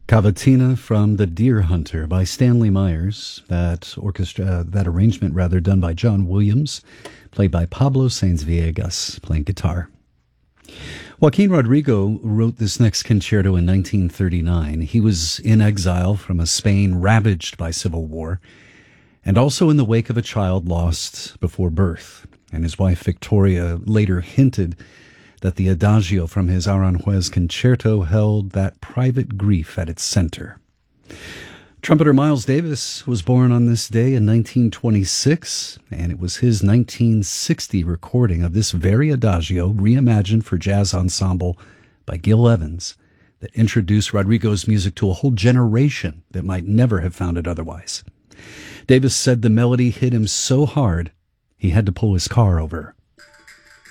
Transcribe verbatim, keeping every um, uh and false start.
Cavatina from The Deer Hunter by Stanley Myers. That orchestra, that arrangement rather, done by John Williams, played by Pablo Sainz Villegas, playing guitar. Joaquin Rodrigo wrote this next concerto in nineteen thirty-nine. He was in exile from a Spain ravaged by civil war, and also in the wake of a child lost before birth. And his wife Victoria later hinted that the adagio from his Aranjuez concerto held that private grief at its center. Trumpeter Miles Davis was born on this day in nineteen twenty-six, and it was his nineteen sixty recording of this very adagio, reimagined for jazz ensemble by Gil Evans, that introduced Rodrigo's music to a whole generation that might never have found it otherwise. Davis said the melody hit him so hard, he had to pull his car over.